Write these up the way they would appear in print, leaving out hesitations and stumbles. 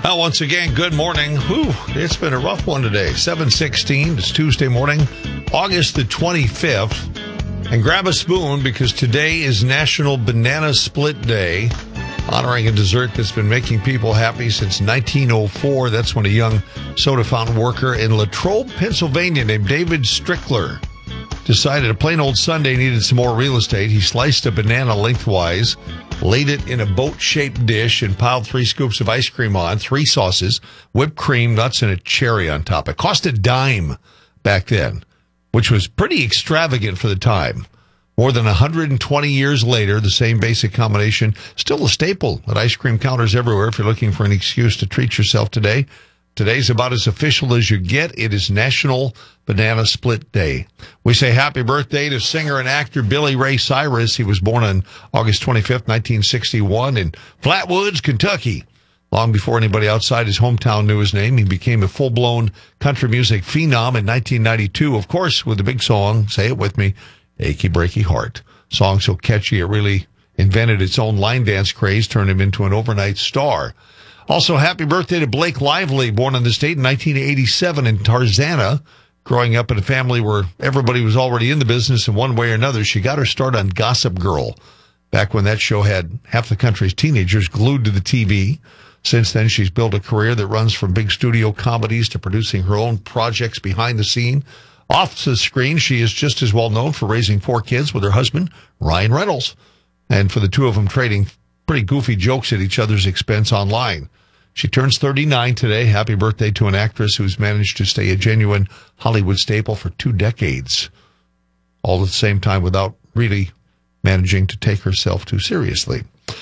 Well, once again, good morning. Whew, it's been a rough one today. 7:16. It's Tuesday morning, August the 25th. And grab a spoon because today is National Banana Split Day, honoring a dessert that's been making people happy since 1904. That's when a young soda fountain worker in Latrobe, Pennsylvania, named David Strickler, decided a plain old Sunday needed some more real estate. He sliced a banana lengthwise, laid it in a boat-shaped dish, and piled 3 scoops of ice cream on, 3 sauces, whipped cream, nuts, and a cherry on top. It cost a dime back then, which was pretty extravagant for the time. More than 120 years later, the same basic combination, still a staple at ice cream counters everywhere if you're looking for an excuse to treat yourself today. Today's about as official as you get. It is National Banana Split Day. We say happy birthday to singer and actor Billy Ray Cyrus. He was born on August 25th, 1961 in Flatwoods, Kentucky. Long before anybody outside his hometown knew his name, he became a full-blown country music phenom in 1992, of course, with the big song, say it with me, Achy Breaky Heart. Song so catchy it really invented its own line dance craze, turned him into an overnight star. Also, happy birthday to Blake Lively, born in the state in 1987 in Tarzana. Growing up in a family where everybody was already in the business in one way or another, she got her start on Gossip Girl, back when that show had half the country's teenagers glued to the TV. Since then, she's built a career that runs from big studio comedies to producing her own projects behind the scene. Off the screen, she is just as well known for raising 4 kids with her husband, Ryan Reynolds, and for the two of them trading pretty goofy jokes at each other's expense online. She turns 39 today. Happy birthday to an actress who's managed to stay a genuine Hollywood staple for 2 decades, all at the same time without really managing to take herself too seriously.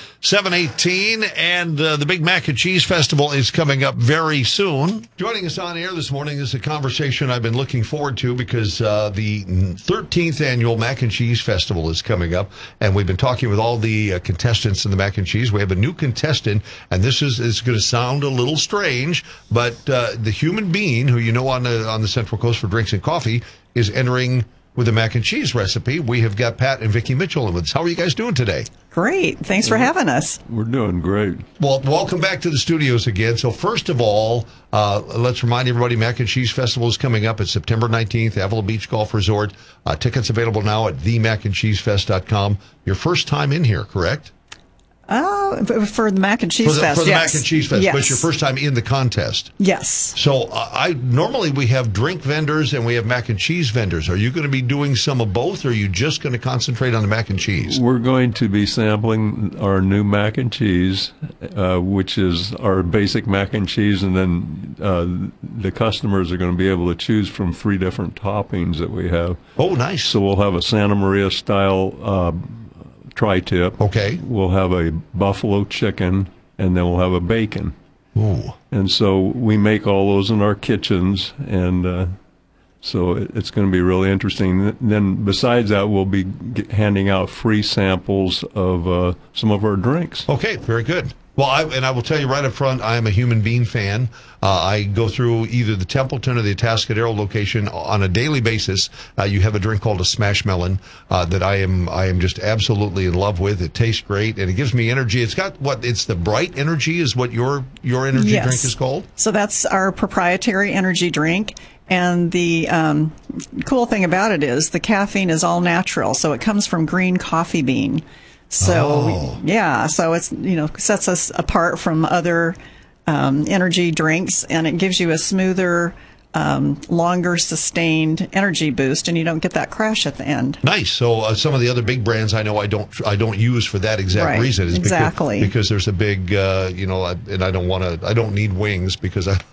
7:18, and the Big Mac and Cheese Festival is coming up very soon. Joining us on air this morning is a conversation I've been looking forward to because the 13th annual Mac and Cheese Festival is coming up, and we've been talking with all the contestants in the Mac and Cheese. We have a new contestant, and this is going to sound a little strange, but the human being who you know on the Central Coast for drinks and coffee is entering with a mac and cheese recipe. We have got Pat and Vicki Mitchell with us. How are you guys doing today? Great. Thanks for having us. We're doing great. Well, welcome back to the studios again. So first of all, let's remind everybody, Mac and Cheese Festival is coming up. It's September 19th, Avila Beach Golf Resort. Tickets available now at themacandcheesefest.com. Your first time in here, correct? For the Mac and Cheese Fest, For the yes. Mac and Cheese Fest, yes. But it's your first time in the contest. Yes. So normally we have drink vendors and we have mac and cheese vendors. Are you going to be doing some of both, or are you just going to concentrate on the mac and cheese? We're going to be sampling our new mac and cheese, which is our basic mac and cheese, and then the customers are going to be able to choose from 3 different toppings that we have. Oh, nice. So we'll have a Santa Maria style tri-tip. Okay. We'll have a buffalo chicken, and then we'll have a bacon. Ooh. And so we make all those in our kitchens, and so it's going to be really interesting. Then besides that, we'll be handing out free samples of some of our drinks. Okay, very good. Well, I will tell you right up front, I am a Human Bean fan. I go through either the Templeton or the Atascadero location on a daily basis. You have a drink called a Smash Melon that I am just absolutely in love with. It tastes great, and it gives me energy. It's got it's the Bright Energy is what your energy Yes. drink is called? So that's our proprietary energy drink. And the cool thing about it is the caffeine is all natural. So it comes from green coffee bean. So, yeah, so it's, sets us apart from other energy drinks, and it gives you a smoother, longer sustained energy boost, and you don't get that crash at the end. Nice. So some of the other big brands I know I don't use for that exact reason. Is exactly. Because there's a big, and I don't need wings because if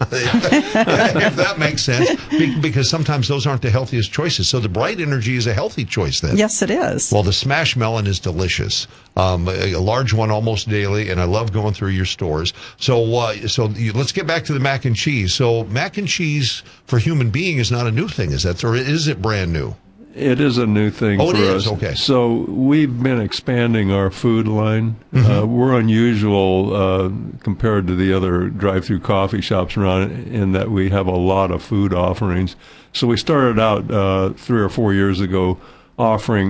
that makes sense, because sometimes those aren't the healthiest choices. So the Bright Energy is a healthy choice then. Yes, it is. Well, the Smash Melon is delicious. A large one almost daily, and I love going through your stores. So let's get back to the mac and cheese. So mac and cheese for human being is not a new thing, is that, or is it brand new? It is a new thing for us. Oh, it is? Okay. So we've been expanding our food line. We're unusual compared to the other drive-through coffee shops around in that we have a lot of food offerings. So we started out 3 or 4 years ago offering